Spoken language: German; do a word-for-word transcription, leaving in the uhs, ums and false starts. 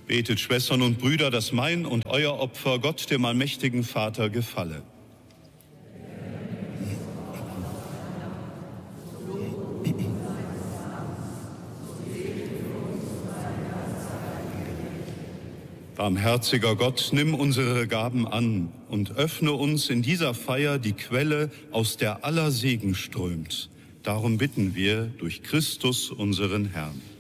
Betet, Schwestern und Brüder, dass mein und euer Opfer Gott, dem allmächtigen Vater, gefalle. Barmherziger Gott, nimm unsere Gaben an und öffne uns in dieser Feier die Quelle, aus der aller Segen strömt. Darum bitten wir durch Christus, unseren Herrn.